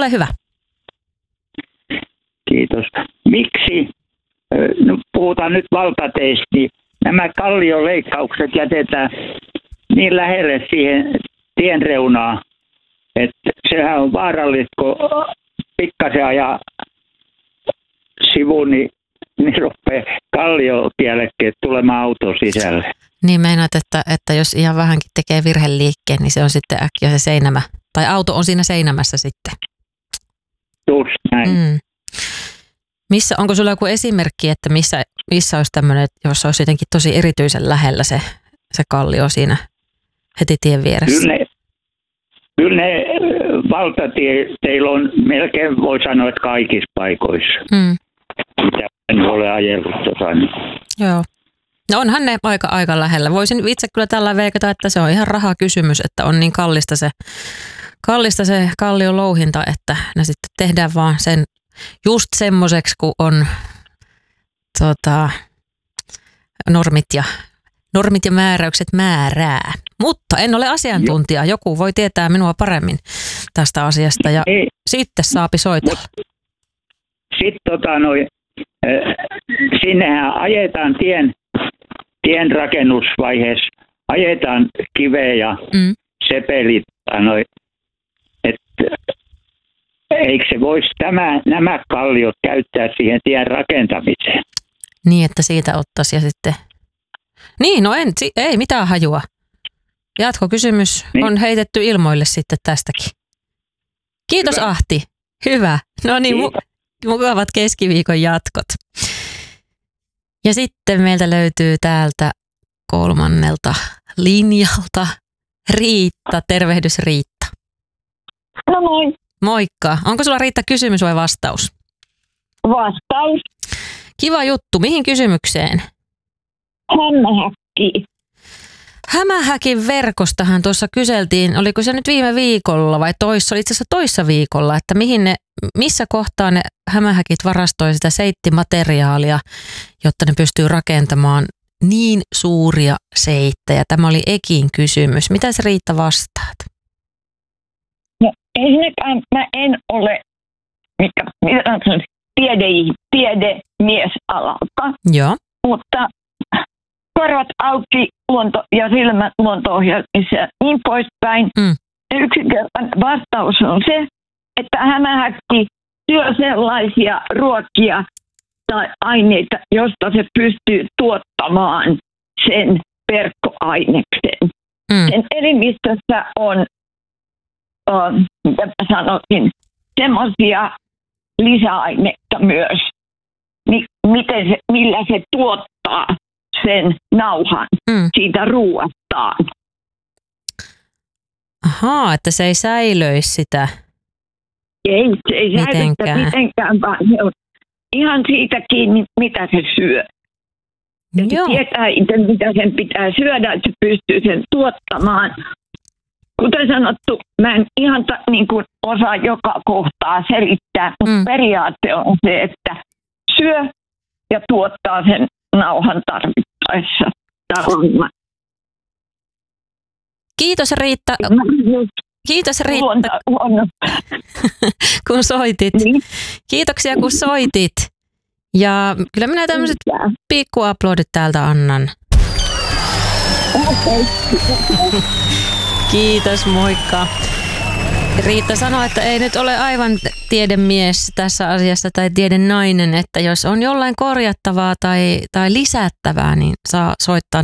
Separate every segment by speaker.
Speaker 1: Ole hyvä.
Speaker 2: Kiitos. Miksi, no puhutaan nyt valtateistä, niin nämä kallioleikkaukset jätetään niin lähelle siihen tien reunaan, että sehän on vaarallista, kun pikkasen ajaa sivuun, niin rupeaa kalliotiellekin tulemaan auton sisälle.
Speaker 1: Niin meinaat, että jos ihan vähänkin tekee virheliikkeen, niin se on sitten äkkiä se seinämä. Tai auto on siinä seinämässä sitten.
Speaker 2: Just näin.
Speaker 1: Onko sulla joku esimerkki, että missä olisi tämmöinen, jos olisi jotenkin tosi erityisen lähellä se kallio siinä heti tien vieressä?
Speaker 2: Kyllä ne valtatieillä on melkein, voi sanoa, että kaikissa paikoissa. Mitä en ole ajellut tuossa.
Speaker 1: Joo. No onhan ne aika lähellä. Voisin itse kyllä tällä veikata, että se on ihan rahakysymys, että on niin kallista se kallion louhinta, että ne sitten tehdään vaan sen just semmoiseksi, kun on normit ja määräykset määrää. Mutta en ole asiantuntija. Joku voi tietää minua paremmin tästä asiasta ja sitten saapi soitella.
Speaker 2: Sitten sinnehän ajetaan tien rakennusvaiheessa, ajetaan kiveä ja sepelit. Eikö se voisi nämä kalliot käyttää siihen tien rakentamiseen?
Speaker 1: Niin, että siitä ottaisi ja sitten... Niin, no ei mitään hajua. Jatkokysymys on heitetty ilmoille sitten tästäkin. Kiitos hyvä. Ahti. Hyvä. No niin, mukavat keskiviikon jatkot. Ja sitten meiltä löytyy täältä 3. linjalta Riitta. Tervehdys Riitta.
Speaker 3: No moi.
Speaker 1: Moikka. Onko sulla Riitta kysymys vai vastaus?
Speaker 3: Vastaus.
Speaker 1: Kiva juttu. Mihin kysymykseen?
Speaker 3: Hämähäkki.
Speaker 1: Hämähäkin verkostahan tuossa kyseltiin, oliko se nyt viime viikolla vai itse asiassa toissa viikolla, että missä kohtaa ne hämähäkit varastoi sitä seittimateriaalia, jotta ne pystyy rakentamaan niin suuria seittejä. Tämä oli Ekin kysymys. Mitä se Riitta vastaat?
Speaker 3: No ensinnäkään mä en ole tiedemies alalta.
Speaker 1: Joo.
Speaker 3: Mutta korvat auki ja silmät luonto-ohjelmissa ja niin poispäin. Yksinkertainen vastaus on se, että hämähäkki syö sellaisia ruokia tai aineita, josta se pystyy tuottamaan sen verkkoaineksen. Sen elimistössä on, mitä mä sanoisin, semmoisia lisäaineita myös, millä se tuottaa sen nauhan siitä ruoastaan.
Speaker 1: Ahaa, että se ei säilöisi sitä.
Speaker 3: Ei, se ei säilöisi mitenkään, vaan se on ihan siitä kiinni, mitä se syö. Ja se tietää itse, mitä sen pitää syödä, että se pystyy sen tuottamaan. Kuten sanottu, mä en ihan niin kuin osaa joka kohtaa selittää, mutta periaate on se, että syö ja tuottaa sen nauhan tarvittaessa.
Speaker 1: Kiitos Riitta. Kiitos Riitta, kun soitit. Niin. Kiitoksia kun soitit. Ja kyllä minä tämmöiset pikkuaplodit täältä annan. Kiitos, moikka. Riitta sanoi, että ei nyt ole aivan tiedemies tässä asiassa tai tiedenainen, että jos on jollain korjattavaa tai lisättävää, niin saa soittaa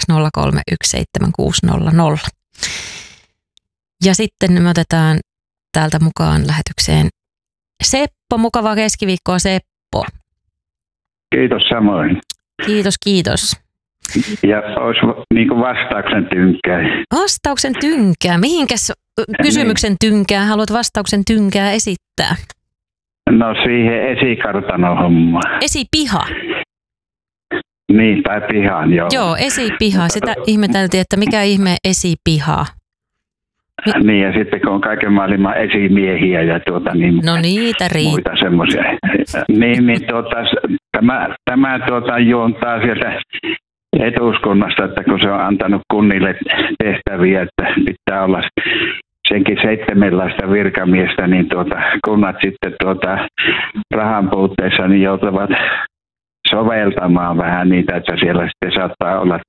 Speaker 1: 020317600. Ja sitten me otetaan täältä mukaan lähetykseen Seppo. Mukavaa keskiviikkoa, Seppo.
Speaker 4: Kiitos samoin.
Speaker 1: Kiitos.
Speaker 4: Ja olisi niin kuin vastauksen tynkää.
Speaker 1: Vastauksen tynkää. Mihinkäs kysymyksen tynkää haluat vastauksen tynkää esittää?
Speaker 4: No siihen esikartano-hommaan.
Speaker 1: Esipiha.
Speaker 4: Niin, tai pihaan, joo.
Speaker 1: Joo, esipiha. Sitä ihmeteltiin, että mikä ihme esipiha.
Speaker 4: Niin, ja sitten kun on kaiken maailman esimiehiä ja niin,
Speaker 1: no niitä
Speaker 4: muita semmoisia. Niin tämä juontaa sieltä etuuskunnasta, että kun se on antanut kunnille tehtäviä, että pitää olla senkin 7 virkamiestä, niin kunnat sitten rahan puutteessa niin joutuvat soveltamaan vähän niitä, että siellä sitten saattaa olla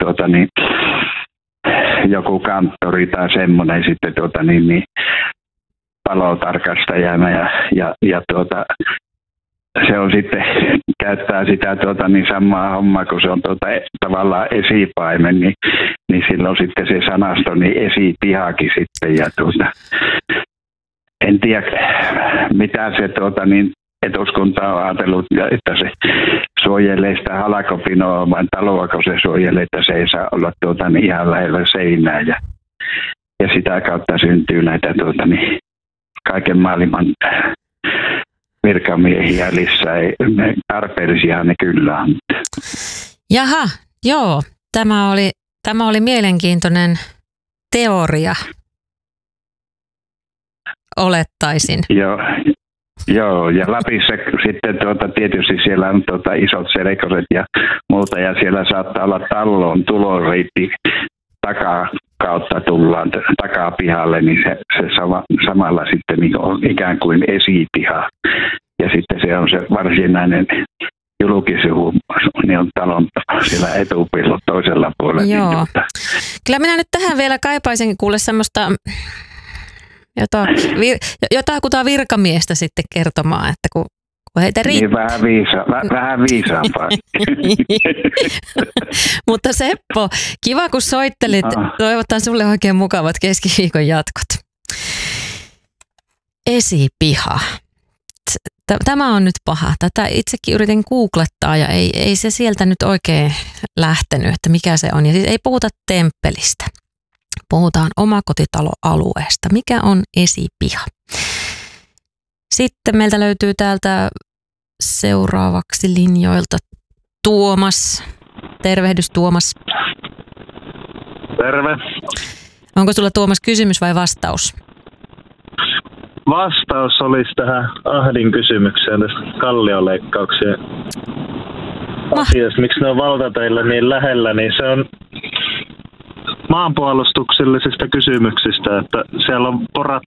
Speaker 4: joku kanttori tai semmoinen sitten palotarkastajana ja se on sitten, käyttää sitä samaa hommaa, kun se on tavallaan esipaimen, niin silloin sitten se sanasto, niin esipihakin sitten. Ja en tiedä, mitä se eduskunta on ajatellut, että se suojelee sitä halkopinoa, vai taloako se suojelee, että se ei saa olla ihan lähellä seinää. Ja sitä kautta syntyy näitä kaiken maailman virkamiehiä lisää. Tarpeellisia ne kyllä on.
Speaker 1: Jaha, joo. Tämä oli mielenkiintoinen teoria, olettaisin.
Speaker 4: Joo, ja Lapissa sitten tietysti siellä on isot selkoset ja muuta, ja siellä saattaa olla talloon tuloreitti kautta tullaan takapihalle, niin se samalla sitten niin on ikään kuin esipiha. Ja sitten se on se varsinainen julkisivu, niin on talon siellä etupillon toisella puolella.
Speaker 1: Joo. Niin, kyllä minä nyt tähän vielä kaipaisin kuule semmoista jotain virkamiestä sitten kertomaan, että kun heitä
Speaker 4: niin vähän viisaampaa.
Speaker 1: Mutta Seppo, kiva kun soittelit. Toivotan sulle oikein mukavat keskiviikon jatkot. Esipiha. Tämä on nyt paha. Tätä itsekin yritin googlettaa ja ei se sieltä nyt oikein lähtenyt, että mikä se on. Ja siis ei puhuta temppelistä. Puhutaan omakotitaloalueesta. Mikä on esipiha? Sitten meiltä löytyy täältä seuraavaksi linjoilta Tuomas. Tervehdys Tuomas.
Speaker 5: Terve.
Speaker 1: Onko sulla Tuomas kysymys vai vastaus?
Speaker 5: Vastaus olisi tähän Ahdin kysymykseen tästä kallioleikkauksien asiasta. Miksi ne on valtateillä niin lähellä, niin se on maanpuolustuksellisista kysymyksistä, että siellä on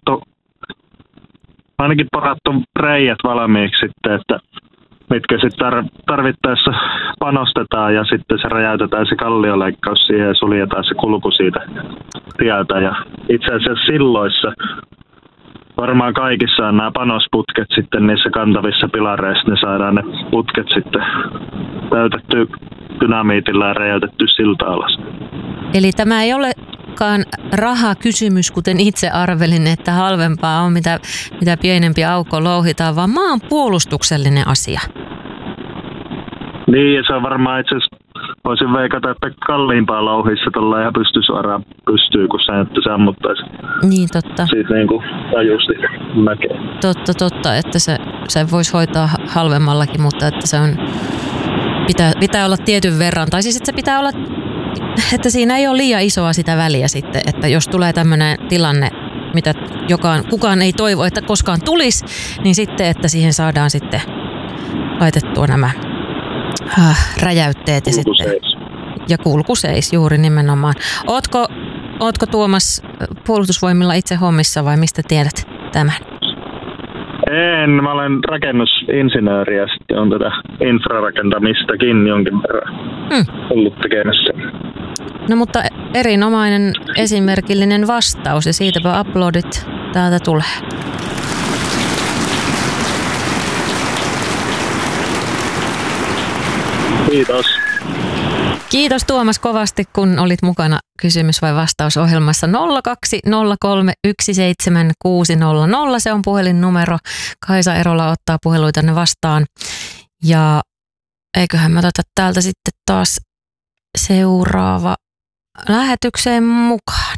Speaker 5: ainakin porattu reijät valmiiksi sitten, että mitkä sitten tarvittaessa panostetaan ja sitten se räjäytetään se kallioleikkaus siihen ja suljetaan se kulku siitä tieltä. Ja itse asiassa silloissa varmaan kaikissa on nämä panosputket sitten niissä kantavissa pilareissa, ne saadaan ne putket sitten täytetty dynamiitilla ja räjäytetty silta alas.
Speaker 1: Eli tämä ei olekaan rahakysymys, kuten itse arvelin, että halvempaa on, mitä pienempi aukko louhitaan, vaan maanpuolustuksellinen asia.
Speaker 5: Niin, ja se on varmaan itse asiassa, voisin veikata, että kalliimpaa louhissa tuolla ihan pystysuoraan pystyy, kun se, että se ammuttaisi.
Speaker 1: Niin, totta.
Speaker 5: Siitä niin kuin tajusti näkee.
Speaker 1: Totta, että se voisi hoitaa halvemmallakin, mutta että se on, pitää olla tietyn verran. Tai siis, että se pitää olla, että siinä ei ole liian isoa sitä väliä sitten, että jos tulee tämmöinen tilanne, mitä kukaan ei toivo, että koskaan tulisi, niin sitten, että siihen saadaan sitten laitettua nämä räjäytteet ja kulkuseis juuri nimenomaan. Ootko Tuomas puolustusvoimilla itse hommissa vai mistä tiedät tämän?
Speaker 5: En, mä olen rakennusinsinööri ja sitten on tätä infrarakentamistakin jonkin verran ollut tekemässä.
Speaker 1: No mutta erinomainen esimerkillinen vastaus ja siitäpä uploadit täältä tulee.
Speaker 5: Kiitos.
Speaker 1: Kiitos Tuomas kovasti, kun olit mukana kysymys- vai vastausohjelmassa 020317600. Se on puhelinnumero. Kaisa Erola ottaa puheluitanne vastaan. Ja eiköhän me oteta täältä sitten taas seuraava lähetykseen mukaan.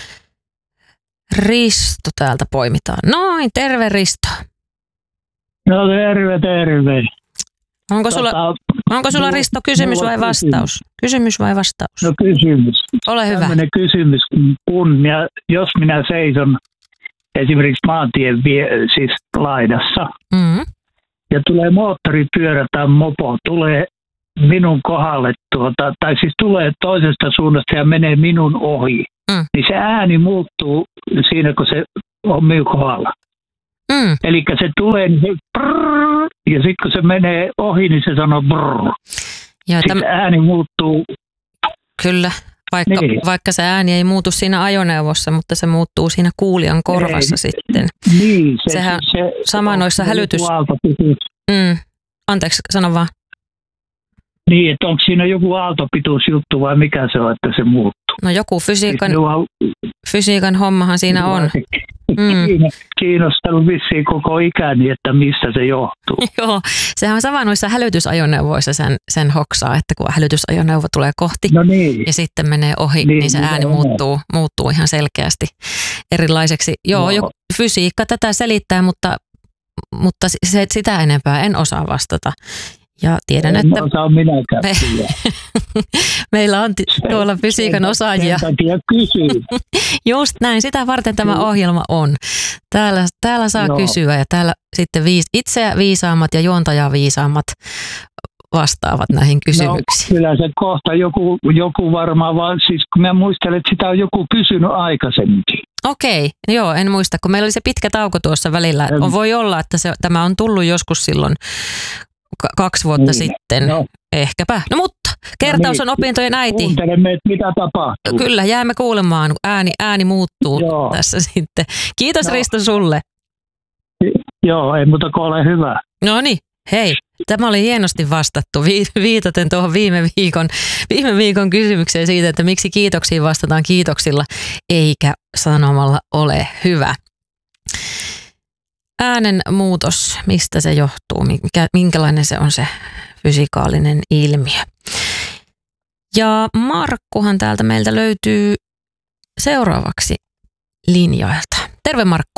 Speaker 1: Risto täältä poimitaan. Noin, terve Risto.
Speaker 6: No terve.
Speaker 1: Onko sulla Risto kysymys vai vastaus? Kysymys vai vastaus?
Speaker 6: No kysymys.
Speaker 1: Ole hyvä.
Speaker 6: Tällainen kysymys, jos minä seison esimerkiksi maantien siis laidassa ja tulee moottoripyörä tai mopo, tulee minun kohdalle, tai siis tulee toisesta suunnasta ja menee minun ohi. niin se ääni muuttuu siinä, kun se on kohdalla. Eli se tulee, niin se brrr, ja sitten kun se menee ohi, niin se sanoo brrr. Sitten ääni muuttuu.
Speaker 1: Kyllä, vaikka se ääni ei muutu siinä ajoneuvossa, mutta se muuttuu siinä kuulijan korvassa sitten.
Speaker 6: Niin,
Speaker 1: sehän sama noissa Anteeksi, sano vaan.
Speaker 6: Niin, että onko siinä joku aaltopituusjuttu vai mikä se on, että se muuttuu?
Speaker 1: No joku fysiikan hommahan siinä on.
Speaker 6: Kiinnostanut vissiin koko ikäni, että mistä se johtuu.
Speaker 1: Joo, sehän on sama noissa hälytysajoneuvoissa sen hoksaa, että kun hälytysajoneuvo tulee kohti ja sitten menee ohi, niin se ääni muuttuu ihan selkeästi erilaiseksi. Joo, fysiikka tätä selittää, mutta sitä enempää en osaa vastata. Ja tiedän, että meillä on tuolla fysiikan osaajia. Just näin, sitä varten tämä ohjelma on. Täällä saa kysyä ja täällä sitten itseä viisaammat ja juontajaa viisaammat vastaavat näihin kysymyksiin.
Speaker 6: Kyllä se kohta joku varmaan, vaan siis kun mä muistelen, että sitä on joku kysynyt aikaisemminkin.
Speaker 1: Okei, joo, en muista, kun meillä oli se pitkä tauko tuossa välillä. Voi olla, että tämä on tullut joskus silloin 2 vuotta sitten, ehkäpä. No mutta, kertaus on opintojen äiti.
Speaker 6: Kuuntelemme, että mitä tapahtuu.
Speaker 1: Kyllä, jäämme kuulemaan, ääni muuttuu tässä sitten. Kiitos Risto sulle.
Speaker 6: Joo, ei muuta kuin ole hyvä.
Speaker 1: No niin, hei, tämä oli hienosti vastattu, viitaten tuohon viime viikon kysymykseen siitä, että miksi kiitoksiin vastataan kiitoksilla, eikä sanomalla ole hyvä. Äänen muutos, mistä se johtuu, minkälainen se on se fysikaalinen ilmiö. Ja Markkuhan täältä meiltä löytyy seuraavaksi linjoilta. Terve Markku.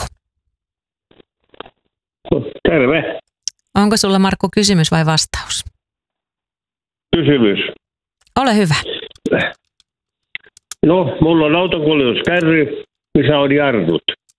Speaker 7: Terve.
Speaker 1: Onko sulla Markku kysymys vai vastaus?
Speaker 7: Kysymys.
Speaker 1: Ole hyvä.
Speaker 7: No, mulla on autokuljetuskärry, missä on jarrut.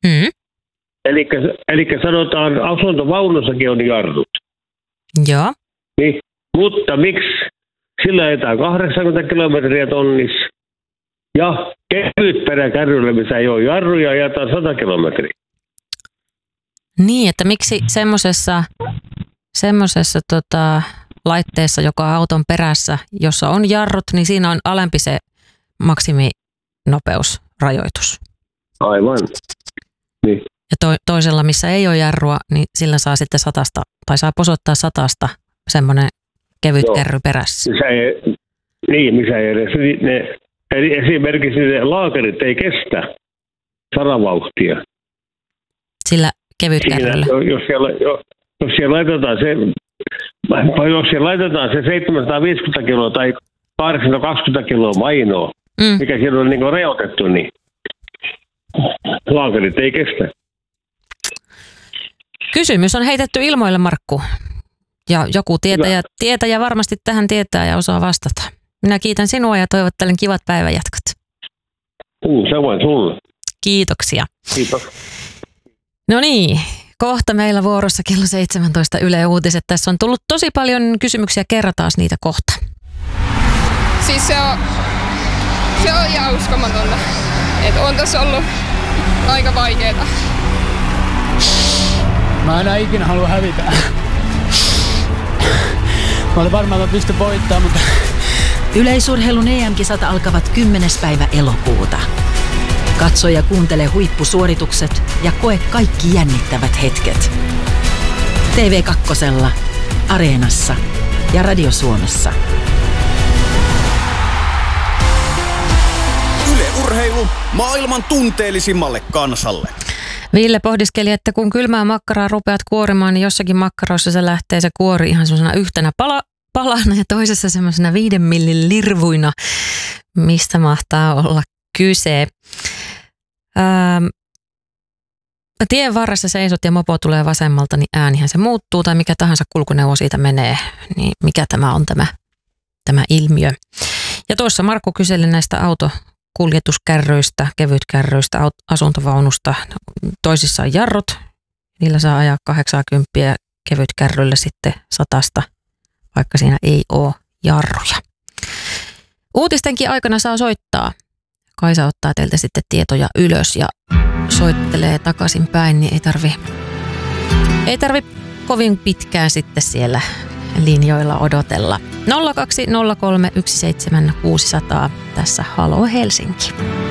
Speaker 7: Eli sanotaan, asuntovaunossakin on jarrut.
Speaker 1: Joo.
Speaker 7: Niin, mutta miksi sillä ajetaan 80 kilometriä tonnissa ja kevyt peräkärryllä, missä ei ole jarruja, ajetaan 100 kilometriä?
Speaker 1: Niin, että miksi semmoisessa laitteessa, joka on auton perässä, jossa on jarrut, niin siinä on alempi se maksiminopeusrajoitus.
Speaker 7: Aivan. Niin.
Speaker 1: Ja toisella, missä ei ole jarrua, niin sillä saa sitten 100 tai saa posottaa 100 semmoinen kevyt kärry perässä.
Speaker 7: Missä ei edes esimerkiksi ne laakerit ei kestä 100 vauhtia.
Speaker 1: Sillä kevyt kärryllä.
Speaker 7: Jos siellä laitetaan se 750 kiloa tai 820 kiloa mainoa, mikä siellä on niin rajoitettu, niin laakerit ei kestä.
Speaker 1: Kysymys on heitetty ilmoille, Markku. Ja joku tietäjä varmasti tähän tietää ja osaa vastata. Minä kiitän sinua ja toivottelen kivat päivänjatkot.
Speaker 7: Samoin sulle.
Speaker 1: Kiitoksia.
Speaker 7: Kiitos.
Speaker 1: No niin, kohta meillä vuorossa kello 17 Yle Uutiset. Tässä on tullut tosi paljon kysymyksiä, kerrataan niitä kohta.
Speaker 8: Siis se on ihan uskomatonta. Että on tässä ollut aika vaikeeta.
Speaker 9: Mä enää ikinä halua hävitä. Mä olin varmaan, että mä pystyn voittamaan, mutta...
Speaker 10: Yleisurheilun EM-kisat alkavat 10. päivä elokuuta. Katso ja kuuntele huippusuoritukset ja koe kaikki jännittävät hetket. TV2, Areenassa ja Radio Suomessa.
Speaker 11: Yle Urheilu maailman tunteellisimmalle kansalle.
Speaker 1: Ville pohdiskeli, että kun kylmää makkaraa rupeat kuorimaan, niin jossakin makkaroissa se lähtee se kuori ihan semmoisena yhtenä palana ja toisessa semmoisena 5 millin lirvuina. Mistä mahtaa olla kyse? Tien varressa seisot ja mopo tulee vasemmalta, niin äänihän se muuttuu tai mikä tahansa kulkuneuvo siitä menee. Niin mikä tämä on tämä ilmiö? Ja tuossa Markku kyseli näistä kuljetuskärryistä, kevytkärryistä, asuntovaunusta. Toisissa on jarrut, niillä saa ajaa 80 kevytkärryllä sitten 100, vaikka siinä ei ole jarruja. Uutistenkin aikana saa soittaa Kaisa ottaa teiltä sitten tietoja ylös ja soittelee takaisin päin, niin ei tarvi kovin pitkään sitten siellä linjoilla odotella. 020317600 tässä Halo Helsinki.